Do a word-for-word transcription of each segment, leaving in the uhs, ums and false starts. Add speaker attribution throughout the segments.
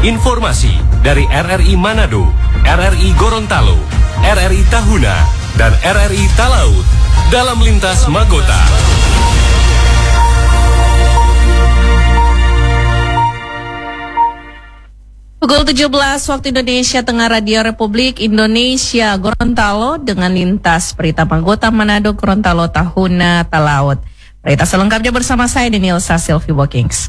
Speaker 1: Informasi dari R R I Manado, R R I Gorontalo, R R I Tahuna, dan R R I Talaut dalam Lintas Magota.
Speaker 2: Pukul tujuh belas waktu Indonesia Tengah, Radio Republik Indonesia Gorontalo dengan Lintas Berita Magota Manado, Gorontalo, Tahuna, Talaut. Berita selengkapnya bersama saya Denilsa Sylvie Walkings.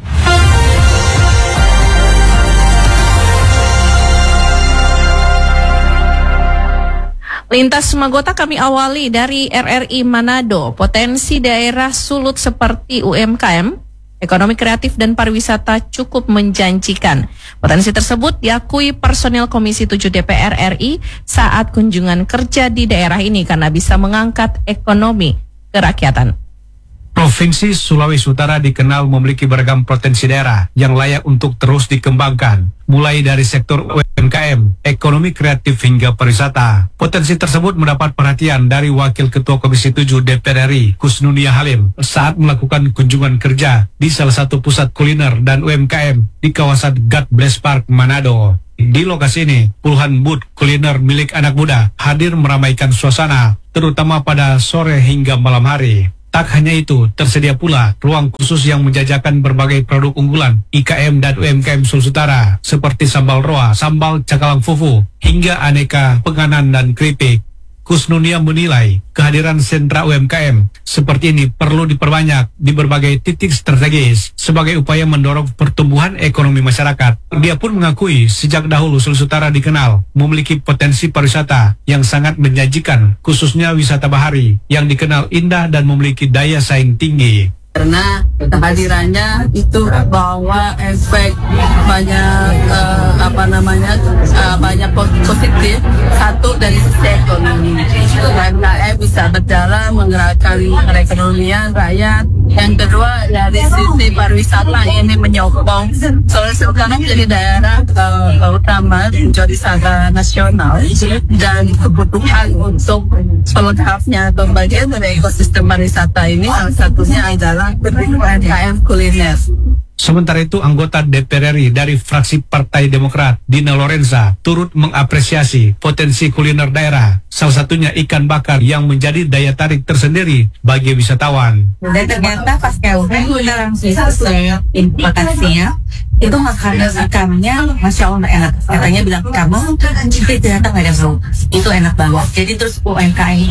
Speaker 2: Lintas Magota kami awali dari R R I Manado. Potensi daerah sulut seperti U M K M, ekonomi kreatif dan pariwisata cukup menjanjikan. Potensi tersebut diakui personil Komisi tujuh D P R R I saat kunjungan kerja di daerah ini karena bisa mengangkat ekonomi kerakyatan.
Speaker 3: Provinsi Sulawesi Utara dikenal memiliki beragam potensi daerah yang layak untuk terus dikembangkan, mulai dari sektor U M K M, ekonomi kreatif hingga pariwisata. Potensi tersebut mendapat perhatian dari Wakil Ketua Komisi tujuh D P R R I, Kusnunia Halim, saat melakukan kunjungan kerja di salah satu pusat kuliner dan U M K M di kawasan God Bless Park, Manado. Di lokasi ini, puluhan booth kuliner milik anak muda hadir meramaikan suasana, terutama pada sore hingga malam hari. Tak hanya itu, tersedia pula ruang khusus yang menjajakan berbagai produk unggulan I K M dan U M K M Sulawesi Utara seperti sambal roa, sambal cakalang fufu, hingga aneka penganan dan keripik. Kusnunia menilai kehadiran sentra U M K M seperti ini perlu diperbanyak di berbagai titik strategis sebagai upaya mendorong pertumbuhan ekonomi masyarakat. Dia pun mengakui sejak dahulu Sulawesi Utara dikenal memiliki potensi pariwisata yang sangat menjanjikan, khususnya wisata bahari yang dikenal indah dan memiliki daya saing tinggi.
Speaker 4: Karena kehadirannya itu bawa efek banyak uh, apa namanya uh, banyak positif. Satu dari sisi ekonomi, U M K M bisa berjalan menggerakkan perekonomian rakyat. Yang kedua dari sisi pariwisata ini menyokong Sulawesi Utara menjadi daerah uh, utama pariwisata nasional dan kebutuhan untuk pelengkapnya atau bagian dari ekosistem pariwisata ini salah satunya adalah U M K M kuliner.
Speaker 3: Sementara itu, anggota D P R R I dari fraksi Partai Demokrat, Dina Lorenza, turut mengapresiasi potensi kuliner daerah, salah satunya ikan bakar yang menjadi daya tarik tersendiri bagi wisatawan.
Speaker 5: Dan ternyata pas keuangan kita langsung ke potensinya, itu makanan ikannya Masya Allah enak. Katanya bilang, kamu itu ternyata nggak ada bau, itu enak banget. Jadi terus U M K M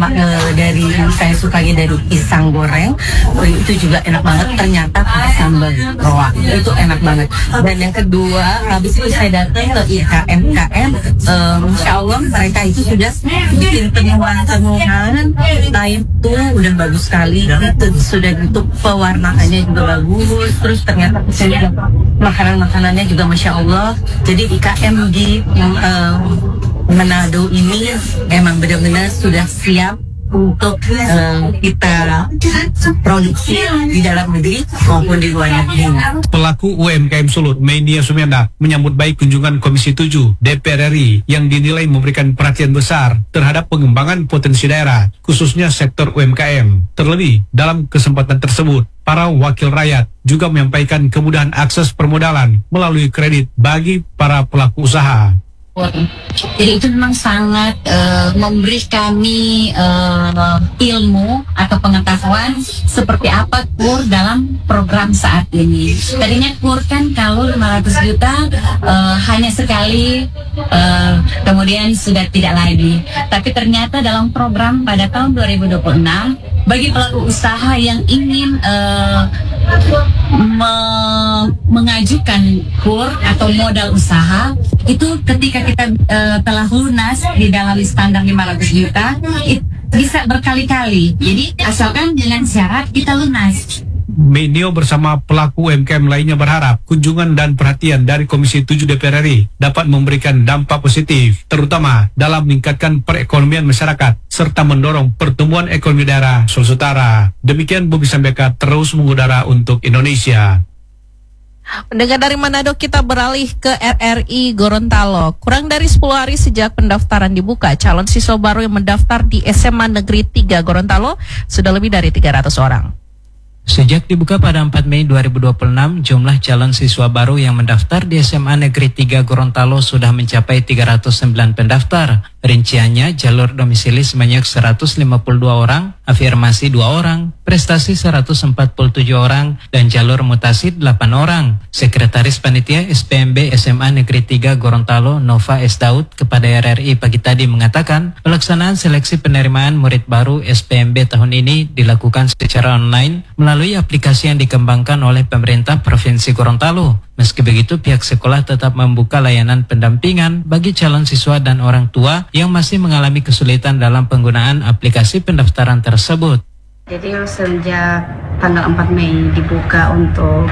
Speaker 5: dari saya sukanya dari pisang goreng, itu juga enak banget. Ternyata sambal roa itu enak banget. Dan yang kedua, habis itu saya datang ke I K M K M, um, Insya Allah mereka itu sudah bikin temuan-temuan, nah itu udah bagus sekali. Itu sudah gitu pewarnaannya juga bagus. Terus ternyata makanan-makanannya juga Masya Allah. Jadi I K M di um, Manado ini emang benar-benar sudah siap untuk uh, kita produksi di dalam negeri maupun di luar negeri.
Speaker 3: Pelaku U M K M Sulut, Menia Sumenda, menyambut baik kunjungan Komisi tujuh D P R R I yang dinilai memberikan perhatian besar terhadap pengembangan potensi daerah, khususnya sektor U M K M. Terlebih, dalam kesempatan tersebut, para wakil rakyat juga menyampaikan kemudahan akses permodalan melalui kredit bagi para pelaku usaha.
Speaker 6: Jadi itu memang sangat uh, memberi kami uh, ilmu atau pengetahuan seperti apa K U R dalam program saat ini. Tadinya K U R kan kalau lima ratus juta uh, hanya sekali, uh, kemudian sudah tidak lagi. Tapi ternyata dalam program pada tahun dua ribu dua puluh enam, bagi pelaku usaha yang ingin uh, me mengajukan K U R atau modal usaha, itu ketika kita uh, telah lunas di dalam standar lima ratus juta, it, bisa berkali-kali. Jadi asalkan dengan syarat kita lunas.
Speaker 3: Menio bersama pelaku U M K M lainnya berharap kunjungan dan perhatian dari Komisi tujuh D P R R I dapat memberikan dampak positif, terutama dalam meningkatkan perekonomian masyarakat serta mendorong pertumbuhan ekonomi daerah Sulawesi Utara. Demikian Bobi Sambeka terus mengudara untuk Indonesia.
Speaker 2: Pendengar dari Manado, kita beralih ke R R I Gorontalo. Kurang dari sepuluh hari sejak pendaftaran dibuka, calon siswa baru yang mendaftar di S M A Negeri tiga Gorontalo sudah lebih dari tiga ratus orang.
Speaker 7: Sejak dibuka pada empat Mei dua ribu dua puluh enam, jumlah calon siswa baru yang mendaftar di S M A Negeri tiga Gorontalo sudah mencapai tiga ratus sembilan pendaftar. Rinciannya, jalur domisili sebanyak seratus lima puluh dua orang, afirmasi dua orang, prestasi seratus empat puluh tujuh orang, dan jalur mutasi delapan orang. Sekretaris Panitia S P M B S M A Negeri tiga Gorontalo, Nova S. Daud, kepada R R I pagi tadi mengatakan, pelaksanaan seleksi penerimaan murid baru S P M B tahun ini dilakukan secara online melalui aplikasi yang dikembangkan oleh pemerintah Provinsi Gorontalo. Meski begitu, pihak sekolah tetap membuka layanan pendampingan bagi calon siswa dan orang tua yang masih mengalami kesulitan dalam penggunaan aplikasi pendaftaran tersebut.
Speaker 8: Jadi sejak tanggal empat Mei dibuka untuk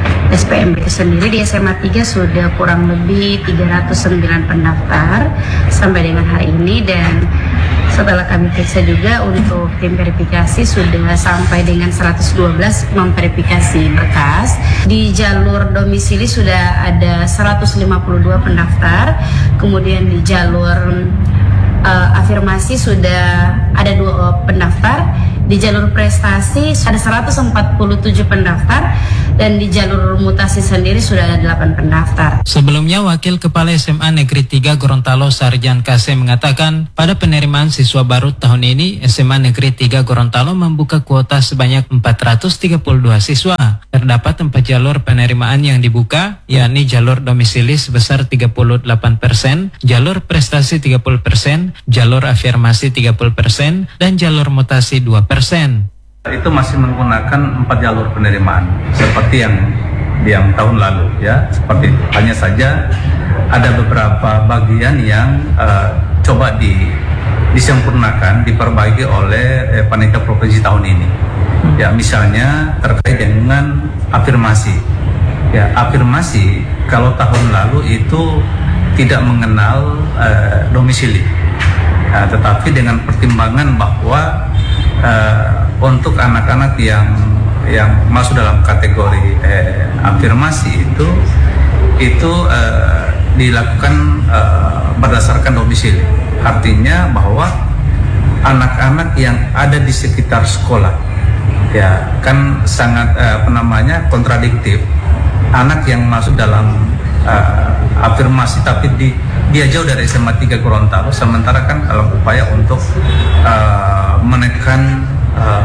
Speaker 8: S P M B itu sendiri di S M A tiga sudah kurang lebih tiga ratus sembilan pendaftar sampai dengan hari ini, dan setelah kami periksa juga untuk tim verifikasi sudah sampai dengan seratus dua belas memverifikasi berkas. Di jalur domisili sudah ada seratus lima puluh dua pendaftar, kemudian di jalur uh, afirmasi sudah ada dua pendaftar, di jalur prestasi ada seratus empat puluh tujuh pendaftar, dan di jalur mutasi sendiri sudah ada delapan pendaftar.
Speaker 7: Sebelumnya, Wakil Kepala S M A Negeri tiga Gorontalo Sarjan Kase mengatakan, pada penerimaan siswa baru tahun ini, S M A Negeri tiga Gorontalo membuka kuota sebanyak empat ratus tiga puluh dua siswa. Terdapat empat jalur penerimaan yang dibuka, yakni jalur domisili sebesar tiga puluh delapan persen, jalur prestasi tiga puluh persen, jalur afirmasi tiga puluh persen, dan jalur mutasi dua persen.
Speaker 9: Itu masih menggunakan empat jalur penerimaan seperti yang yang tahun lalu, ya, seperti itu. Hanya saja ada beberapa bagian yang uh, coba di disempurnakan, diperbaiki oleh eh, panitia provinsi tahun ini. Ya, misalnya terkait dengan afirmasi. Ya, afirmasi kalau tahun lalu itu tidak mengenal uh, domisili. Nah, tetapi dengan pertimbangan bahwa uh, untuk anak-anak yang yang masuk dalam kategori eh, afirmasi itu itu eh, dilakukan eh, berdasarkan domisili. Artinya bahwa anak-anak yang ada di sekitar sekolah, ya kan sangat eh, apa namanya kontradiktif. Anak yang masuk dalam eh, afirmasi tapi di, dia jauh dari S M A tiga Gorontalo, sementara kan dalam upaya untuk eh, menekan Uh,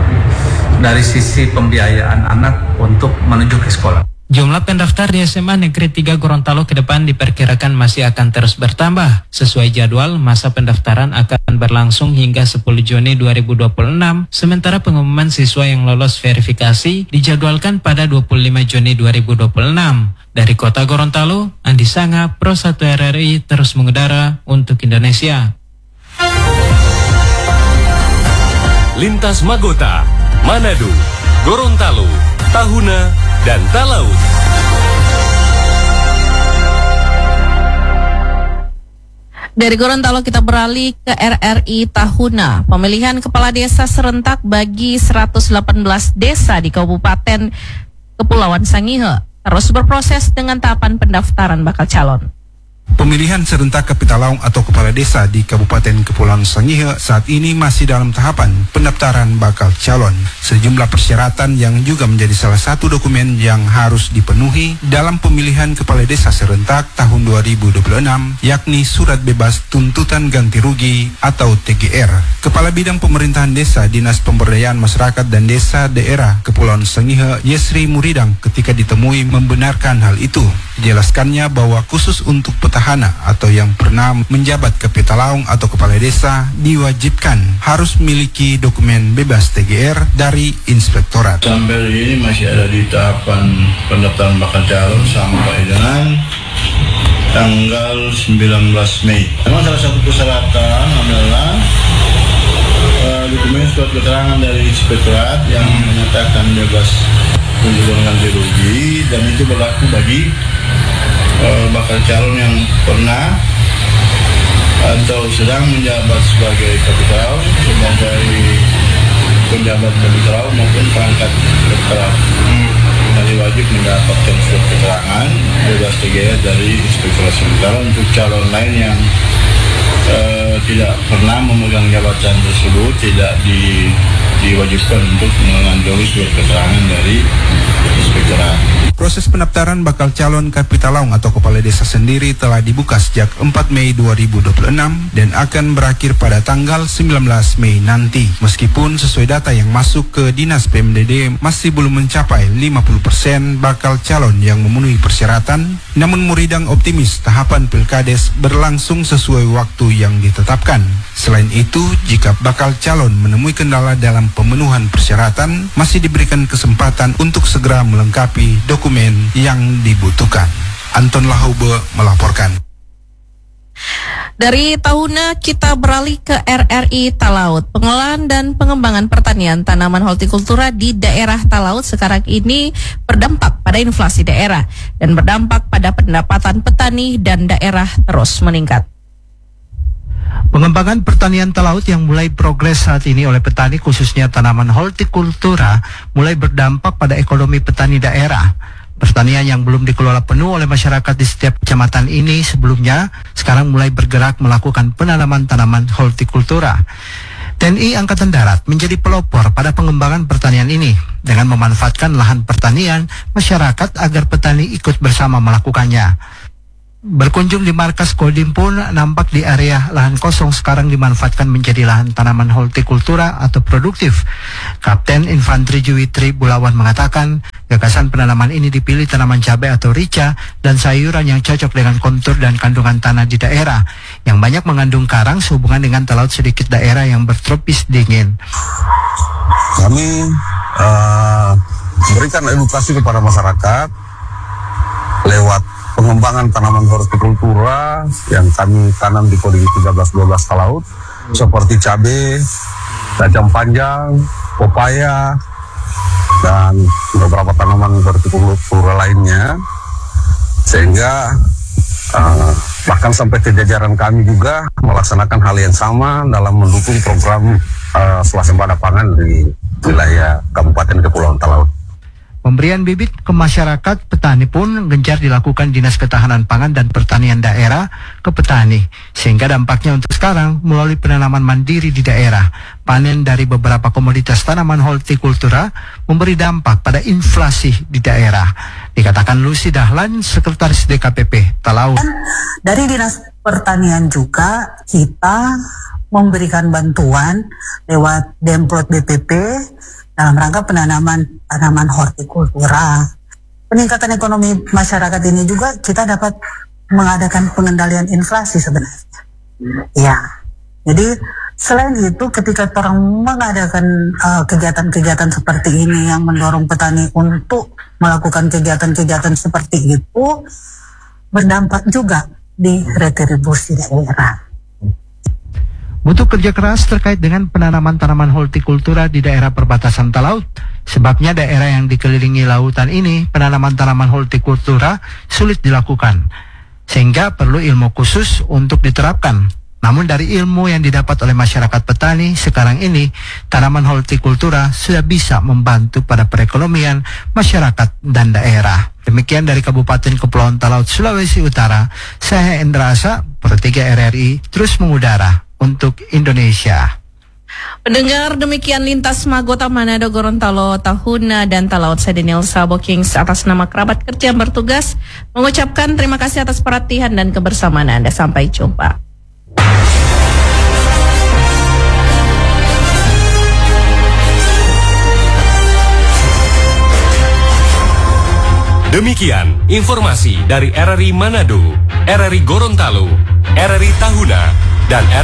Speaker 9: dari sisi pembiayaan anak untuk menuju ke sekolah.
Speaker 7: Jumlah pendaftar di S M A Negeri tiga Gorontalo ke depan diperkirakan masih akan terus bertambah. Sesuai jadwal, masa pendaftaran akan berlangsung hingga sepuluh Juni dua ribu dua puluh enam, sementara pengumuman siswa yang lolos verifikasi dijadwalkan pada dua puluh lima Juni dua ribu dua puluh enam. Dari Kota Gorontalo, Andi Sanga, Pro satu R R I terus mengudara untuk Indonesia.
Speaker 1: Lintas Magota, Manado, Gorontalo, Tahuna, dan Talaut.
Speaker 2: Dari Gorontalo kita beralih ke R R I Tahuna. Pemilihan kepala desa serentak bagi seratus delapan belas desa di Kabupaten Kepulauan Sangihe terus berproses dengan tahapan pendaftaran bakal calon.
Speaker 10: Pemilihan serentak Kapitalaung atau kepala desa di Kabupaten Kepulauan Sangihe saat ini masih dalam tahapan pendaftaran bakal calon. Sejumlah persyaratan yang juga menjadi salah satu dokumen yang harus dipenuhi dalam pemilihan kepala desa serentak tahun dua ribu dua puluh enam, yakni surat bebas tuntutan ganti rugi atau T G R. Kepala Bidang Pemerintahan Desa Dinas Pemberdayaan Masyarakat dan Desa Daerah Kepulauan Sangihe, Yesri Muridang, ketika ditemui membenarkan hal itu. Dijelaskannya bahwa khusus untuk petahana atau yang pernah menjabat Kapitalaung atau kepala desa diwajibkan harus memiliki dokumen bebas T G R dari inspektorat.
Speaker 11: Sampai ini masih ada di tahapan pendaftaran bakal calon sampai dengan tanggal sembilan belas Mei. Memang salah satu persyaratan adalah uh, dokumen surat keterangan dari inspektorat yang menyatakan bebas tuntutan ganti rugi, dan itu berlaku bagi uh, bakal calon yang pernah atau sedang menjabat sebagai Kapitalaung, sebagai penjabat Kapitalaung maupun perangkat Kapitalaung. Hmm. Jadi wajib mendapatkan surat keterangan. keterangan bebas T G S dari inspektorat sementara untuk calon lain yang uh, tidak pernah memegang jabatan tersebut tidak di, diwajibkan untuk mengantongi surat keterangan dari inspektorat.
Speaker 10: Proses pendaftaran bakal calon kapitalaung atau kepala desa sendiri telah dibuka sejak empat Mei dua ribu dua puluh enam dan akan berakhir pada tanggal sembilan belas Mei nanti. Meskipun sesuai data yang masuk ke Dinas P M D D masih belum mencapai lima puluh persen bakal calon yang memenuhi persyaratan, namun Muridang optimis tahapan Pilkades berlangsung sesuai waktu yang ditetapkan. Selain itu, jika bakal calon menemui kendala dalam pemenuhan persyaratan, masih diberikan kesempatan untuk segera melengkapi dokumen dokumen yang dibutuhkan. Anton Lahaube melaporkan.
Speaker 2: Dari Tahuna kita beralih ke R R I Talaut. Pengolahan dan pengembangan pertanian tanaman hortikultura di daerah Talaut sekarang ini berdampak pada inflasi daerah dan berdampak pada pendapatan petani dan daerah terus meningkat.
Speaker 12: Pengembangan pertanian Talaut yang mulai progres saat ini oleh petani khususnya tanaman hortikultura mulai berdampak pada ekonomi petani daerah. Pertanian yang belum dikelola penuh oleh masyarakat di setiap kecamatan ini sebelumnya sekarang mulai bergerak melakukan penanaman tanaman hortikultura. T N I Angkatan Darat menjadi pelopor pada pengembangan pertanian ini dengan memanfaatkan lahan pertanian masyarakat agar petani ikut bersama melakukannya. Berkunjung di markas Kodim pun nampak di area lahan kosong sekarang dimanfaatkan menjadi lahan tanaman hortikultura atau produktif. Kapten Infanteri Juwitri Bulawan mengatakan gagasan penanaman ini dipilih tanaman cabai atau rica dan sayuran yang cocok dengan kontur dan kandungan tanah di daerah yang banyak mengandung karang sehubungan dengan Talaut sedikit daerah yang bertropis dingin.
Speaker 13: Kami uh, memberikan edukasi kepada masyarakat lewat pengembangan tanaman hortikultura yang kami tanam di Kodim tiga belas dua belas Talaut seperti cabai, kacang panjang, pepaya, dan beberapa tanaman hortikultura lainnya, sehingga uh, bahkan sampai ke jajaran kami juga melaksanakan hal yang sama dalam mendukung program uh, swasembada pangan di wilayah Kabupaten Kepulauan Talaut.
Speaker 12: Pemberian bibit ke masyarakat petani pun gencar dilakukan Dinas Ketahanan Pangan dan Pertanian Daerah ke petani, sehingga dampaknya untuk sekarang melalui penanaman mandiri di daerah, panen dari beberapa komoditas tanaman hortikultura memberi dampak pada inflasi di daerah. Dikatakan Lucy Dahlan, Sekretaris D K P P Talaut.
Speaker 5: Dari Dinas Pertanian juga kita memberikan bantuan lewat Demplot B P P dalam rangka penanaman tanaman hortikultura. Peningkatan ekonomi masyarakat ini juga kita dapat mengadakan pengendalian inflasi sebenarnya. Ya, jadi selain itu ketika orang mengadakan uh, kegiatan-kegiatan seperti ini yang mendorong petani untuk melakukan kegiatan-kegiatan seperti itu, berdampak juga di retribusi daerah.
Speaker 12: Butuh kerja keras terkait dengan penanaman tanaman hortikultura di daerah perbatasan Talaut. Sebabnya daerah yang dikelilingi lautan ini, penanaman tanaman hortikultura sulit dilakukan. Sehingga perlu ilmu khusus untuk diterapkan. Namun dari ilmu yang didapat oleh masyarakat petani sekarang ini, tanaman hortikultura sudah bisa membantu pada perekonomian masyarakat dan daerah. Demikian dari Kabupaten Kepulauan Talaut, Sulawesi Utara, saya Endra Asa, Pro tiga R R I, terus mengudara untuk Indonesia.
Speaker 2: Pendengar, demikian lintas Magota Manado, Gorontalo, Tahuna, dan Talaut. Saya Daniel Sabokings atas nama kerabat kerja yang bertugas mengucapkan terima kasih atas perhatian dan kebersamaan Anda. Sampai jumpa.
Speaker 1: Demikian informasi dari R R I Manado, R R I Gorontalo, R R I Tahuna, dan R